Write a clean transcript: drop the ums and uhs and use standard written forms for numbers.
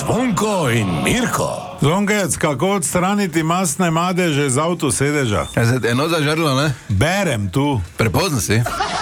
Zvonko in Mirko. Zvonkec, kako odstraniti masne madeže z avtosedeža? Ja, zdaj eno zažrlo, ne? Berem tu. Prepozno si.